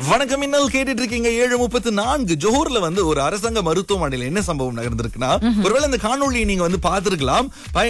வணக்கம், இன்னல் கேட்டுட்டு இருக்கீங்க. 7:34 ஜோஹர்ல ஒரு அரசாங்க மருத்துவமனையில என்ன சம்பவம் நடந்திருக்குன்னா, ஒருவேளை இந்த காணொளியை நீங்க பார்த்திருக்கலாம்.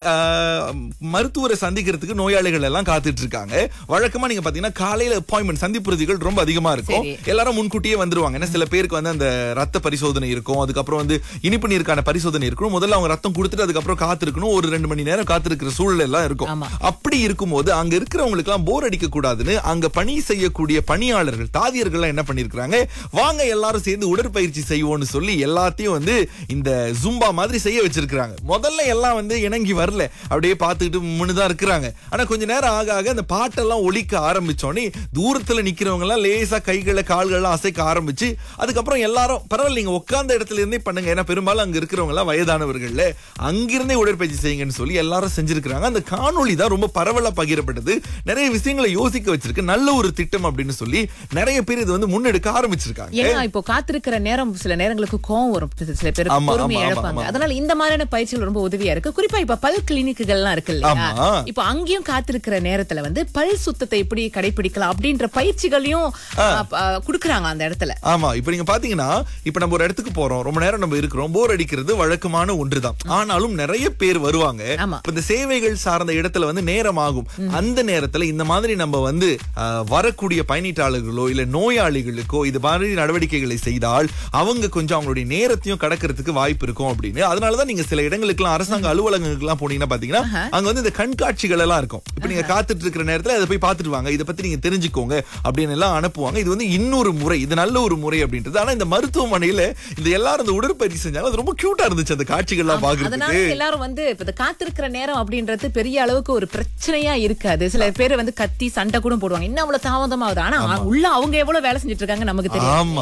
மருத்துவரை சந்திக்கிறதுக்கு நோயாளிகள் எல்லாம் காத்துட்டு இருக்காங்க. வழக்கமா நீங்க பாத்தீங்கன்னா காலையில அப்பாயின்மெண்ட் சந்திப்புறுதிகள் ரொம்ப அதிகமா இருக்கும். எல்லாரும் முன்கூட்டியே வந்துருவாங்க. ஏன்னா சில பேருக்கு அந்த ரத்த பரிசோதனை இருக்கும், அதுக்கப்புறம் இனிப்பு நீருக்கான பரிசோதனை இருக்கும். முதல்ல அவங்க ரத்தம் கொடுத்துட்டு அதுக்கப்புறம் காத்திருக்கணும். ஒரு 2 மணி நேரம் காத்திருக்கிற சூழல் எல்லாம் இருக்கும். அப்படி இருக்கும்போது அங்க இருக்கிறவங்களுக்கு எல்லாம் போர் அடிக்க கூடாதுன்னு அங்க பணி செய்யக்கூடிய பணியாளர்கள் தாதியர்கள் என்ன பண்ணிருக்காங்க, வாங்க எல்லாரும் சேர்ந்து உடற்பயிற்சி செய்வோம்னு சொல்லி எல்லாத்தையும் இந்த ஜும்பா மாதிரி செய்ய வச்சிருக்காங்க. முதல்ல எல்லாம் இணங்கி வரல, அப்படியே பார்த்துக்கிட்டு முன்னுதான் இருக்கிறாங்க. ஆனா கொஞ்ச நேரம் ஆக ஆக அந்த பாட்டெல்லாம் ஒலிக்க ஆரம்பிச்சோன்னே தூரத்துல நிக்கிறவங்க எல்லாம் லேசா கைகளை கால்கள்லாம் அசைக்க ஆரம்பிச்சு, அதுக்கப்புறம் எல்லாரும் பரவாயில்ல நீங்க உட்கார்ந்த இடத்துல இருந்தே பண்ணுங்க, ஏன்னா பெரும்பாலும் அங்க இருக்கிறவங்க எல்லாம் வயதானவர்கள், அங்கிருந்தே உடற்பயிற்சி செய்யுங்கன்னு சொல்லி எல்லாரும் செஞ்சிருக்காங்க. அந்த காணொளி தான் ரொம்ப பரவலா பகிரப்பட்டது. நிறைய விஷயங்களை யோசிக்க வச்சிருக்கு. நல்ல ஒரு திட்டம் அப்படின்னு சொல்லி நிறைய பேர் இது முன்னெடுக்க ஆரம்பிச்சிருக்காங்க. ஏன்னா இப்போ காத்திருக்கிற நேரம் சில நேரங்களுக்கு கோவம் வரும், சில பேர் பொறுமையை இழப்பாங்க. அதனால இந்த மாதிரியான பயிற்சிகள் ரொம்ப உதவியா இருக்கு. குறிப்பா இப்ப பல் கிளினிக்குகள் எல்லாம் இருக்கு இல்லையா, இப்போ அங்கேயும் காத்திருக்கிற நேரத்துல பல் சுத்தத்தை எப்படி கடைபிடிக்கலாம் அப்படின்ற பயிற்சிகளையும் குடுக்குறாங்க அந்த இடத்துல. ஆமா, இப்ப நீங்க பாத்தீங்கன்னா இப்ப நம்ம ஒரு இடத்துக்கு போறோம், ரொம்ப நேரம் நம்ம இருக்கிறோம், போர் அடிக்கிறது வழக்கமான ஒன்றுதான். ஆனாலும் நிறைய பேர் வருவாங்க. இந்த சேவைகள் சார்ந்த இடத்துல நேரம் ஆகும். அந்த நேரத்துல இந்த மாதிரி நம்ம வரக்கூடிய பயணிட்டாளர்களோ இல்ல நோயாளிகளுக்கோ இது மாதிரி நடவடிக்கைகளை செய்தால் அவங்க கொஞ்சம் அவங்களுடைய நேரத்தையும் கடக்கிறதுக்கு வாய்ப்பு இருக்கும் அப்படின்னு. அதனாலதான் நீங்க சில இடங்களுக்கு எல்லாம் அரசாங்க அலுவலகங்களுக்கு எல்லாம் போனீங்கன்னா பாத்தீங்கன்னா அங்க இந்த கண்காட்சிகள் எல்லாம் இருக்கும். இப்ப நீங்க காத்துட்டு இருக்கிற நேரத்துல அதை போய் பாத்துட்டு வாங்க, இதை பத்தி நீங்க தெரிஞ்சுக்கோங்க அப்படின்னு எல்லாம் அனுப்புவாங்க. இது இன்னொரு முறை, இது நல்ல ஒரு முறை அப்படின்றது. ஆனா இந்த மருத்துவமனையில இந்த எல்லாரும் இந்த உடற்பயிற்சி செஞ்சாங்க, அது ரொம்ப கியூட்டா இருந்துச்சு அந்த காட்சிகள் எல்லாம் பாக்குறதுக்கு. எல்லாரும் இப்ப காத்திருக்கிற நேரம் அப்படின்றது பெரிய அளவுக்கு ஒரு பிரச்சனையா இருக்காது. சில பேர் கத்தி சண்டை கூட போடுவாங்க, என்ன அவ்வளவு தாமதமாகுது, ஆனா உள்ள அவங்க எவ்வளவு வேலை செஞ்சுட்டு இருக்காங்க நமக்கு தெரியும்.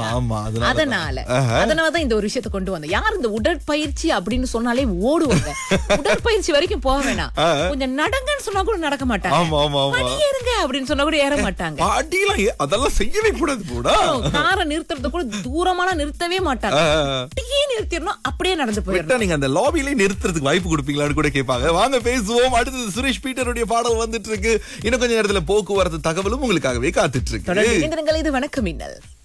அதனாலதான் இந்த ஒரு விஷயத்தை கொண்டு வந்தேன். யார் இந்த உடற்பயிற்சி அப்படின்னு சொன்னாலே ஓடுவாங்க. உடற்பயிற்சி வரைக்கும் போக வேணாம், கொஞ்சம் நடங்கன்னு சொன்னா கூட நடக்க மாட்டாங்க. ஏறுங்க அப்படின்னு சொன்னா கூட ஏற மாட்டாங்க. அதெல்லாம் செய்யவே கூடாது. காரை நிறுத்துறது கூட தூரமான நிறுத்தவே மாட்டாங்க. நிறுத்திடணும், அப்படியே நடந்து போயிட்டா நீங்க அந்த லாபியிலே நிறுத்துறதுக்கு வாய்ப்பு கொடுப்பீங்களான்னு கூட கேட்பாங்க. வாங்க பேசுவோம். அடுத்தது சுரேஷ் பீட்டருடைய பாடல் வந்துட்டு இருக்கு. இன்னும் கொஞ்ச நேரத்துல போக்குவரத்து தகவலும் உங்களுக்காகவே காத்துட்டு இருக்கு. இது வணக்கம் மின்னல்.